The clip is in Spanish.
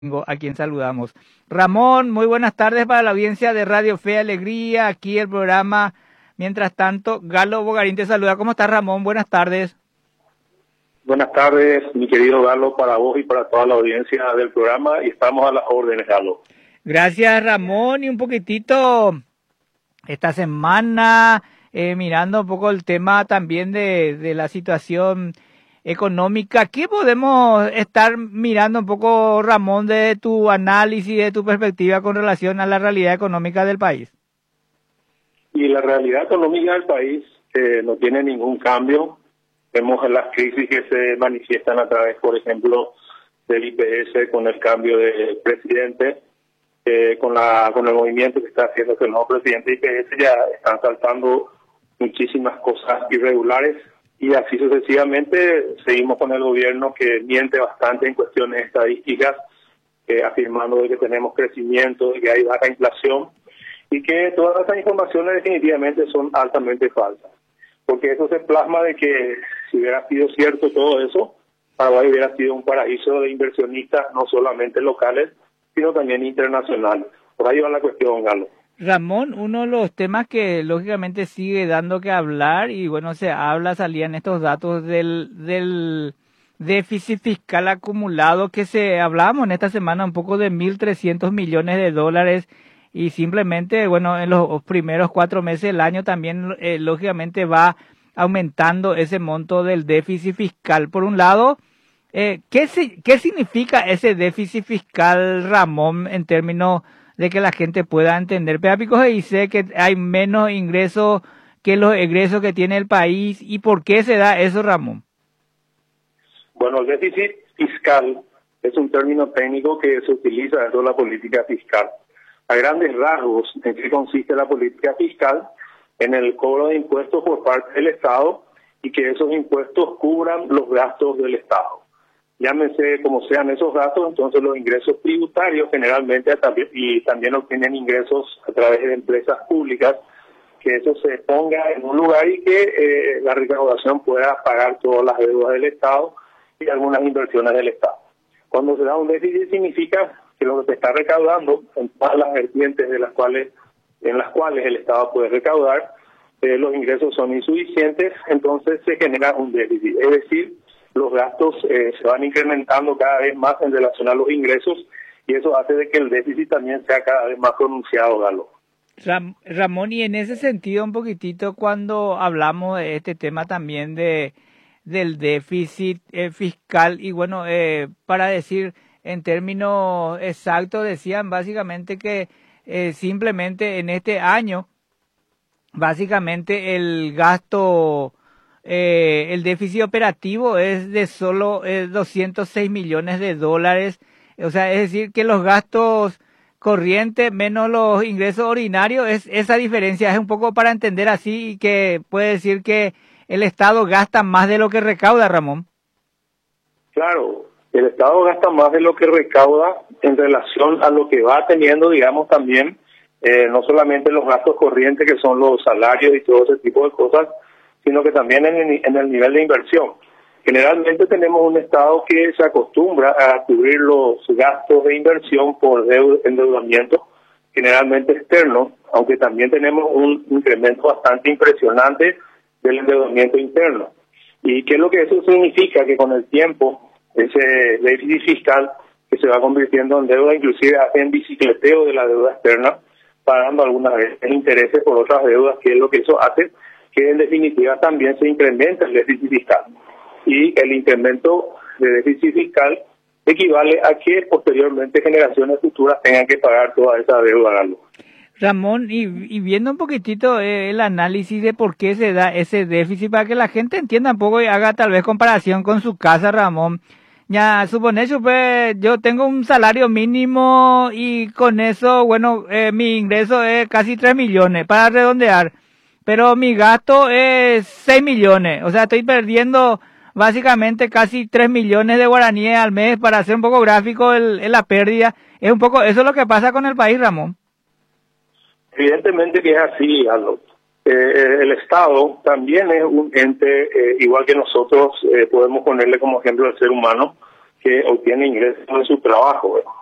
A quien saludamos. Ramón, muy buenas tardes para la audiencia de Radio Fe y Alegría, aquí el programa. Mientras tanto, Galo Bogarín te saluda. ¿Cómo estás, Ramón? Buenas tardes. Buenas tardes, mi querido Galo, para vos y para toda la audiencia del programa, y estamos a las órdenes, Galo. Gracias, Ramón, y un poquitito esta semana, mirando un poco el tema también de la situación económica. ¿Qué podemos estar mirando un poco, Ramón, de tu análisis, de tu perspectiva con relación a la realidad económica del país? Y la realidad económica del país no tiene ningún cambio. Vemos las crisis que se manifiestan a través, por ejemplo, del IPS con el cambio de presidente, con el movimiento que está haciendo que el nuevo presidente IPS ya están saltando muchísimas cosas irregulares. Y así sucesivamente seguimos con el gobierno que miente bastante en cuestiones estadísticas, afirmando de que tenemos crecimiento, de que hay baja inflación, y que todas estas informaciones definitivamente son altamente falsas. Porque eso se plasma de que si hubiera sido cierto todo eso, Paraguay hubiera sido un paraíso de inversionistas, no solamente locales, sino también internacionales. Por ahí va la cuestión, Galo. Ramón, uno de los temas que lógicamente sigue dando que hablar, y bueno, salían estos datos del déficit fiscal acumulado hablábamos en esta semana un poco de 1.300 millones de dólares, y simplemente, bueno, en los primeros 4 meses del año también lógicamente va aumentando ese monto del déficit fiscal. Por un lado, ¿qué significa ese déficit fiscal, Ramón, en términos de que la gente pueda entender? Pedapicos dice que hay menos ingresos que los egresos que tiene el país. ¿Y por qué se da eso, Ramón? Bueno, el déficit fiscal es un término técnico que se utiliza dentro de la política fiscal. A grandes rasgos, ¿en qué consiste la política fiscal? En el cobro de impuestos por parte del Estado, y que esos impuestos cubran los gastos del Estado. Llámense como sean esos gastos, entonces los ingresos tributarios generalmente también obtienen ingresos a través de empresas públicas, que eso se ponga en un lugar y que la recaudación pueda pagar todas las deudas del Estado y algunas inversiones del Estado. Cuando se da un déficit significa que lo que se está recaudando en todas las vertientes en las cuales el Estado puede recaudar, los ingresos son insuficientes, entonces se genera un déficit. Es decir, los gastos se van incrementando cada vez más en relación a los ingresos, y eso hace de que el déficit también sea cada vez más pronunciado, Galo. Ramón, y en ese sentido un poquitito cuando hablamos de este tema también del déficit fiscal, y bueno, para decir en términos exactos, decían básicamente que simplemente en este año, básicamente el gasto, el déficit operativo es de solo 206 millones de dólares. O sea, es decir, que los gastos corrientes menos los ingresos ordinarios, esa diferencia es un poco para entender así, que puede decir que el Estado gasta más de lo que recauda, Ramón. Claro, el Estado gasta más de lo que recauda en relación a lo que va teniendo, digamos, también, no solamente los gastos corrientes, que son los salarios y todo ese tipo de cosas, sino que también en el nivel de inversión. Generalmente tenemos un Estado que se acostumbra a cubrir los gastos de inversión por endeudamiento, generalmente externo, aunque también tenemos un incremento bastante impresionante del endeudamiento interno. ¿Y qué es lo que eso significa? Que con el tiempo, ese déficit fiscal que se va convirtiendo en deuda, inclusive hace en bicicleteo de la deuda externa, pagando algunas veces intereses por otras deudas, que es lo que eso hace que en definitiva también se incrementa el déficit fiscal. Y el incremento de déficit fiscal equivale a que posteriormente generaciones futuras tengan que pagar toda esa deuda. Ramón, y viendo un poquitito el análisis de por qué se da ese déficit, para que la gente entienda un poco y haga tal vez comparación con su casa, Ramón. Ya, yo tengo un salario mínimo y con eso, bueno, mi ingreso es casi 3 millones, para redondear, pero mi gasto es 6 millones, o sea, estoy perdiendo básicamente casi 3 millones de guaraníes al mes. Para hacer un poco gráfico la pérdida, es un poco, eso es lo que pasa con el país, Ramón. Evidentemente que es así, Aldo. El Estado también es un ente, igual que nosotros, podemos ponerle como ejemplo al ser humano, que obtiene ingresos de su trabajo.